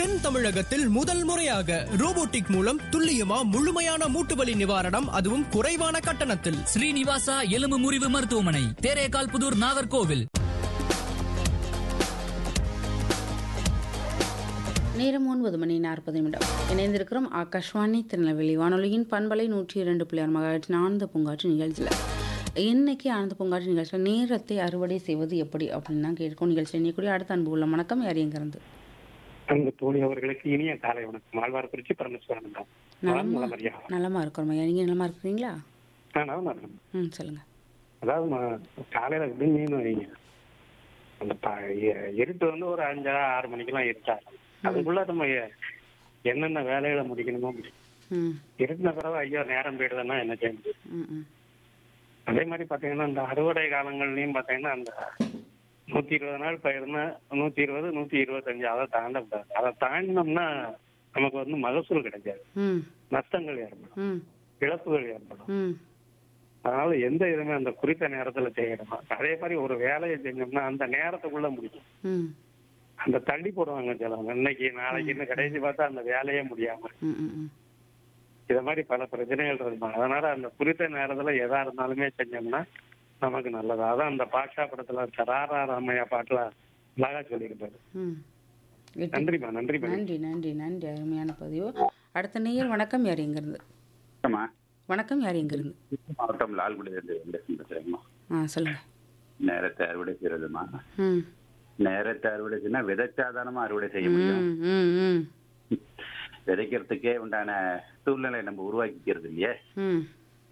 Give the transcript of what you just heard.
தென் தமிழகத்தில் முதல் முறையாக ரோபோட்டிக் மூலம் துல்லியமா முழுமையான மூட்டுவலி நிவாரணம், அதுவும் குறைவான கட்டணத்தில். ஸ்ரீனிவாசா எலும்பு முறிவு மருத்துவமனை, தேரேகால் புதூர், நாகர்கோவில். நேரம் 9:40 இணைந்திருக்கிறோம் ஆகாஷ்வாணி திருநெல்வேலி வானொலியின் பண்பலை 102.6 மெகாஹெர்ட்ஸ் ஆனந்த பூங்காற்று நிகழ்ச்சியில். இன்னைக்கு ஆனந்த பூங்காற்று நிகழ்ச்சியில் நேரத்தை அறுவடை செய்வது எப்படி அப்படின்னு தான் கேட்கும். நிகழ்ச்சி இணையக்கூடிய அடுத்த அன்பு உள்ள வணக்கம். யார் எங்கிருந்து? அந்த தோழி அவர்களுக்கு இனிய காலை வணக்கம். ஆழ்வார்குறிச்சி பரமேஸ்வரன் தான். நலமா இருக்கிறோம் ஐயா. நீங்க நலமா இருக்கிறீங்களா? சொல்லுங்க. அதாவது காலையில விடுங்கன்னு வைங்க, அந்த இருட்டு வந்து ஒரு 5-6 மணிக்கெல்லாம் இருட்டாங்க. அதுக்குள்ள நம்ம என்னென்ன வேலைகளை முடிக்கணுமோ முடியும். இருட்டின பிறகு ஐயோ நேரம் போயிடுதுன்னா என்ன செய்ய முடியும்? அதே மாதிரி பாத்தீங்கன்னா இந்த அறுவடை காலங்கள்லயும் பாத்தீங்கன்னா அந்த 120 நாள் பயிர்னா 120, 125 அதை தாண்டக்கூடாது. அதை தாண்டினோம்னா நமக்கு வந்து மகசூல் கிடைக்காது, நஷ்டங்கள் ஏற்படும், இழப்புகள் ஏற்படும். அதனால எந்த இதுவுமே அந்த குறித்த நேரத்துல செய்யணும். அதே மாதிரி ஒரு வேலையை செஞ்சோம்னா அந்த நேரத்துக்குள்ள முடியும். அந்த தள்ளி போடுவாங்க சிலவங்க, இன்னைக்கு நாளைக்கு கடைசி பார்த்தா அந்த வேலையே முடியாம. இத மாதிரி பல பிரச்சனைகள் இருக்கும். அதனால அந்த குறித்த நேரத்துல எதா இருந்தாலுமே செஞ்சோம்னா நமக்கு நல்லது. அதான் அந்த பாஷா படத்துல ராரா ராமையா பாட்டுல அழகா சொல்லியிருப்பாரு. நன்றிமா. நன்றிமா. நன்றி நன்றி நன்றி. அருமையான பதிவு. அடுத்த நேயர் வணக்கம். யார் எங்கிருந்து? வணக்கம். யார் எங்கிருந்து? மாவட்டம் லால்குடியிலிருந்து சொல்லுங்க. நேரத்தை அறுவடை செய்யறதுமா, நேரத்தை அறுவடை செய்யனா விதைச்சாதானமா அறுவடை செய்ய முடியும். விதைக்கிறதுக்கே உண்டான சூழ்நிலை நம்ம உருவாக்கிக்கிறது இல்லையே.